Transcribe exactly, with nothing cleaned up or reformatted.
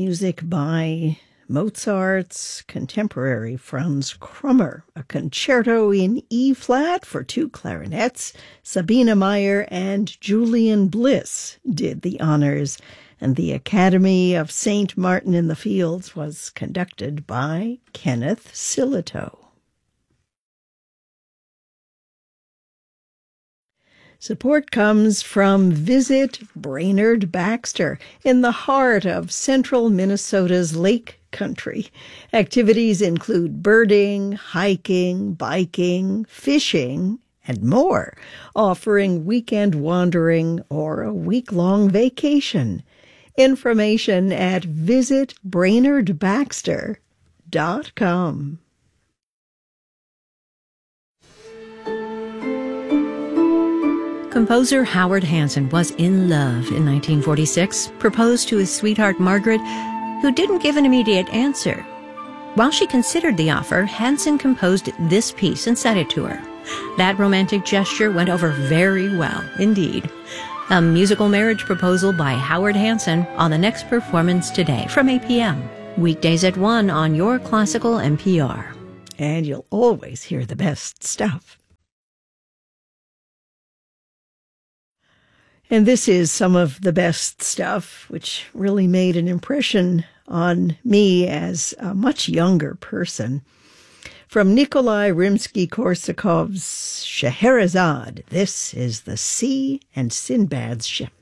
music by Mozart's contemporary Franz Krummer, a concerto in E-flat for two clarinets. Sabine Meyer and Julian Bliss did the honors, and the Academy of Saint Martin in the Fields was conducted by Kenneth Silito. Support comes from Visit Brainerd Baxter in the heart of central Minnesota's Lake Country. Activities include birding, hiking, biking, fishing, and more, offering weekend wandering or a week-long vacation. Information at visit brainerd baxter dot com. Composer Howard Hanson was in love in nineteen forty-six, proposed to his sweetheart Margaret, who didn't give an immediate answer. While she considered the offer, Hanson composed this piece and sent it to her. That romantic gesture went over very well indeed. A musical marriage proposal by Howard Hanson on the next performance today from eight p.m. Weekdays at one on your classical N P R. And you'll always hear the best stuff. And this is some of the best stuff, which really made an impression on me as a much younger person. From Nikolai Rimsky-Korsakov's Scheherazade, this is The Sea and Sinbad's Ship.